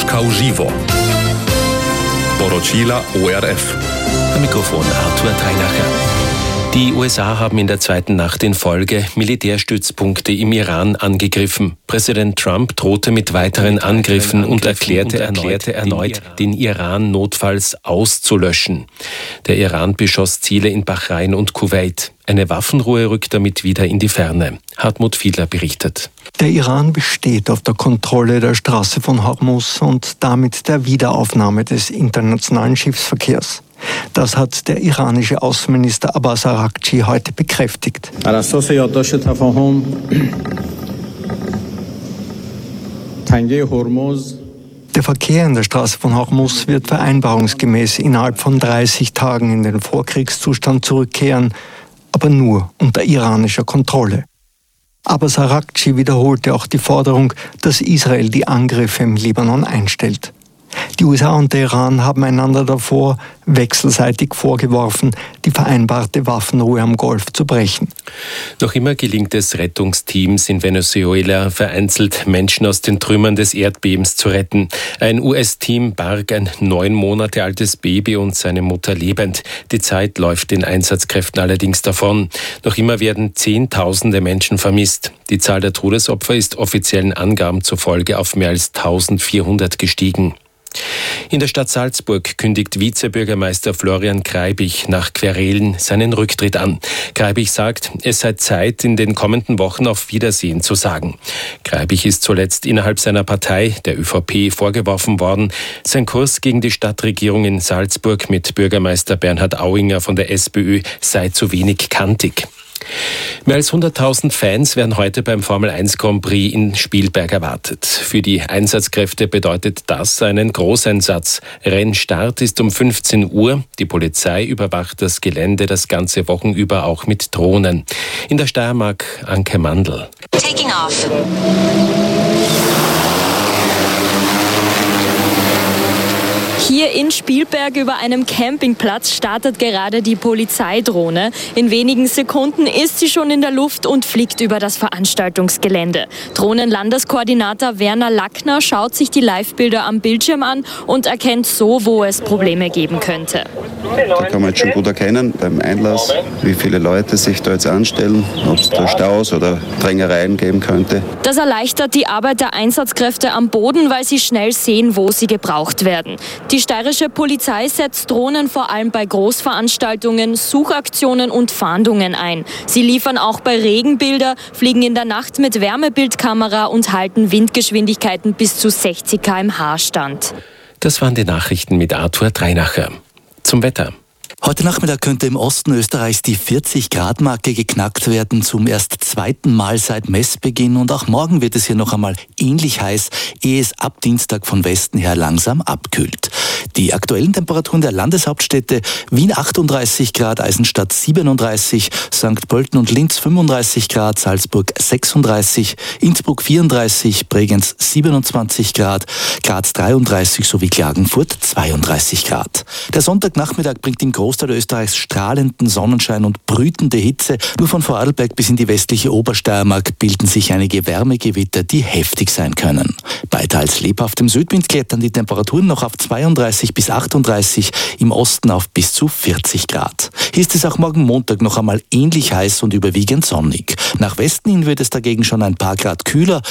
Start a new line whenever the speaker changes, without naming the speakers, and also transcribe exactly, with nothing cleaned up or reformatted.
Polska o Żywo. Porocila O R F.
Am Mikrofon Arthur Dreinacher. Die U S A haben in der zweiten Nacht in Folge Militärstützpunkte im Iran angegriffen. Präsident Trump drohte mit weiteren Angriffen und erklärte erneut, erneut, den Iran notfalls auszulöschen. Der Iran beschoss Ziele in Bahrain und Kuwait. Eine Waffenruhe rückt damit wieder in die Ferne. Hartmut Fiedler berichtet.
Der Iran besteht auf der Kontrolle der Straße von Hormuz und damit der Wiederaufnahme des internationalen Schiffsverkehrs. Das hat der iranische Außenminister Abbas Araghchi heute bekräftigt. Der Verkehr in der Straße von Hormuz wird vereinbarungsgemäß innerhalb von dreißig Tagen in den Vorkriegszustand zurückkehren, aber nur unter iranischer Kontrolle. Abbas Araghchi wiederholte auch die Forderung, dass Israel die Angriffe im Libanon einstellt. Die U S A und der Iran haben einander davor wechselseitig vorgeworfen, die vereinbarte Waffenruhe am Golf zu brechen.
Noch immer gelingt es Rettungsteams in Venezuela, vereinzelt Menschen aus den Trümmern des Erdbebens zu retten. Ein U S-Team barg ein neun Monate altes Baby und seine Mutter lebend. Die Zeit läuft den Einsatzkräften allerdings davon. Noch immer werden Zehntausende Menschen vermisst. Die Zahl der Todesopfer ist offiziellen Angaben zufolge auf mehr als eintausendvierhundert gestiegen. In der Stadt Salzburg kündigt Vizebürgermeister Florian Greibich nach Querelen seinen Rücktritt an. Greibich sagt, es sei Zeit, in den kommenden Wochen auf Wiedersehen zu sagen. Greibich ist zuletzt innerhalb seiner Partei, der ÖVP, vorgeworfen worden, sein Kurs gegen die Stadtregierung in Salzburg mit Bürgermeister Bernhard Auinger von der SPÖ sei zu wenig kantig. Mehr als hunderttausend Fans werden heute beim Formel eins Grand Prix in Spielberg erwartet. Für die Einsatzkräfte bedeutet das einen Großeinsatz. Rennstart ist um fünfzehn Uhr. Die Polizei überwacht das Gelände das ganze Wochenüber auch mit Drohnen. In der Steiermark Anke Mandl.
Taking off. Hier in Spielberg über einem Campingplatz startet gerade die Polizeidrohne. In wenigen Sekunden ist sie schon in der Luft und fliegt über das Veranstaltungsgelände. Drohnenlandeskoordinator Werner Lackner schaut sich die Live-Bilder am Bildschirm an und erkennt so, wo es Probleme geben könnte.
Da kann man jetzt schon gut erkennen beim Einlass, wie viele Leute sich da jetzt anstellen, ob es da Staus oder Drängereien geben könnte.
Das erleichtert die Arbeit der Einsatzkräfte am Boden, weil sie schnell sehen, wo sie gebraucht werden. Die steirische Polizei setzt Drohnen vor allem bei Großveranstaltungen, Suchaktionen und Fahndungen ein. Sie liefern auch bei Regenbilder, fliegen in der Nacht mit Wärmebildkamera und halten Windgeschwindigkeiten bis zu sechzig Kilometer pro Stunde stand.
Das waren die Nachrichten mit Arthur Dreinacher. Zum Wetter.
Heute Nachmittag könnte im Osten Österreichs die vierzig Grad Marke geknackt werden, zum erst zweiten Mal seit Messbeginn. Und auch morgen wird es hier noch einmal ähnlich heiß, ehe es ab Dienstag von Westen her langsam abkühlt. Die aktuellen Temperaturen der Landeshauptstädte: Wien achtunddreißig Grad, Eisenstadt siebenunddreißig, Sankt Pölten und Linz fünfunddreißig Grad, Salzburg sechsunddreißig, Innsbruck vierunddreißig, Bregenz siebenundzwanzig Grad, Graz dreiunddreißig sowie Klagenfurt zweiunddreißig Grad. Der Sonntagnachmittag bringt im Großteil Österreichs strahlenden Sonnenschein und brütende Hitze. Nur von Vorarlberg bis in die westliche Obersteiermark bilden sich einige Wärmegewitter, die heftig sein können. Bei teils lebhaftem Südwind klettern die Temperaturen noch auf zweiunddreißig bis achtunddreißig, im Osten auf bis zu vierzig Grad. Hier ist es auch morgen Montag noch einmal ähnlich heiß und überwiegend sonnig. Nach Westen hin wird es dagegen schon ein paar Grad kühler